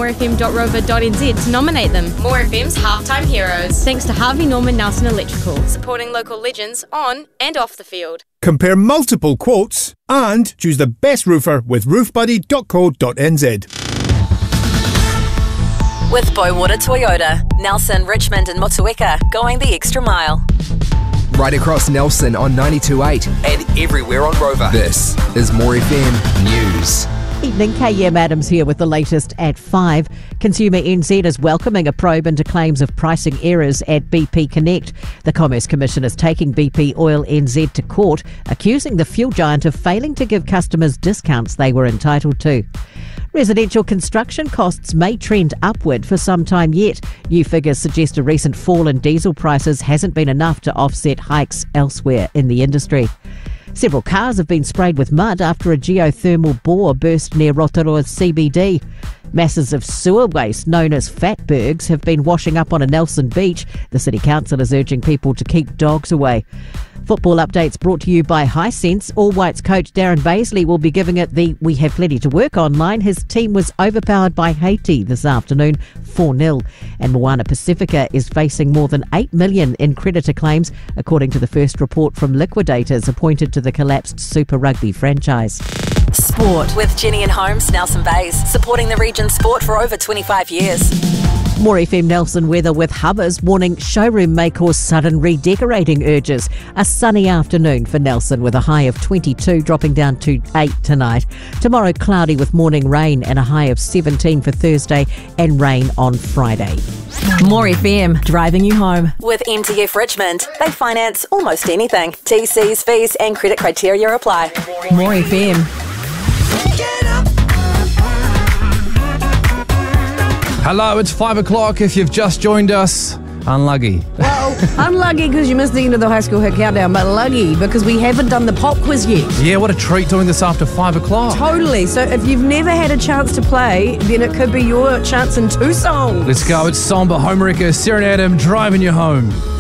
morefm.rover.nz to nominate them. More FM's Halftime Heroes. Thanks to Harvey Norman Nelson Electrical, supporting local legends on and off the field. Compare multiple quotes and choose the best roofer with roofbuddy.co.nz. With Bowater Toyota, Nelson, Richmond and Motueka, going the extra mile. Right across Nelson on 92.8 and everywhere on Rover. This is More FM News. Evening, KM Adams here with the latest at 5. Consumer NZ is welcoming a probe into claims of pricing errors at BP Connect. The Commerce Commission is taking BP Oil NZ to court, accusing the fuel giant of failing to give customers discounts they were entitled to. Residential construction costs may trend upward for some time yet. New figures suggest a recent fall in diesel prices hasn't been enough to offset hikes elsewhere in the industry. Several cars have been sprayed with mud after a geothermal bore burst near Rotorua CBD. Masses of sewer waste known as fatbergs have been washing up on a Nelson beach. The City Council is urging people to keep dogs away. Football updates brought to you by Hisense. All Whites coach Darren Baisley will be giving it the "We have plenty to work on" line. His team was overpowered by Haiti this afternoon, 4-0. And Moana Pacifica is facing more than $8 million in creditor claims, according to the first report from liquidators appointed to the collapsed Super Rugby franchise. Sport with Jenny and Holmes, Nelson Bays, supporting the region's sport for over 25 years. More FM Nelson weather with Hubbers warning showroom may cause sudden redecorating urges. A sunny afternoon for Nelson with a high of 22, dropping down to 8 tonight. Tomorrow cloudy with morning rain and a high of 17 for Thursday and rain on Friday. More FM, driving you home. With MTF Richmond, they finance almost anything. TCs, fees and credit criteria apply. More FM. Hello, it's 5 o'clock. If you've just joined us, unlucky. Well, unlucky because you missed the end of the High School Hit Countdown, but lucky because we haven't done the pop quiz yet. Yeah, what a treat doing this after 5 o'clock. Totally. So if you've never had a chance to play, then it could be your chance in 2 songs. Let's go. It's Somber, Homewrecker, Sarah and Adam, driving you home.